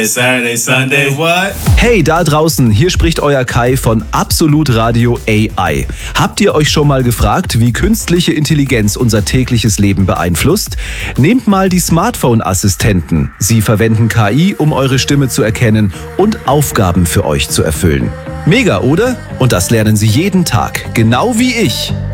Saturday, Sunday, what? Hey, da draußen, hier spricht euer Kai von Absolut Radio AI. Habt ihr euch schon mal gefragt, wie künstliche Intelligenz unser tägliches Leben beeinflusst? Nehmt mal die Smartphone-Assistenten. Sie verwenden KI, um eure Stimme zu erkennen und Aufgaben für euch zu erfüllen. Mega, oder? Und das lernen sie jeden Tag, genau wie ich.